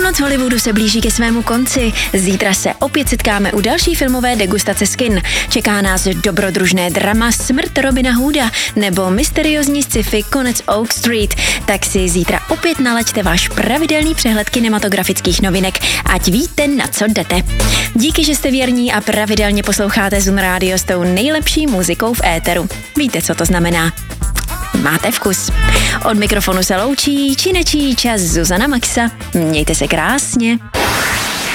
Půlnoc Hollywoodu se blíží ke svému konci. Zítra se opět setkáme u další filmové degustace z kin. Čeká nás dobrodružné drama Smrt Robina Hooda nebo mysteriózní sci-fi Konec Oak Street. Tak si zítra opět nalaďte váš pravidelný přehled kinematografických novinek, ať víte, na co jdete. Díky, že jste věrní a pravidelně posloucháte Zun Radio s tou nejlepší muzikou v éteru. Víte, co to znamená. Máte vkus. Od mikrofonu se loučí činečí čas Zuzana Maxa. Mějte se krásně.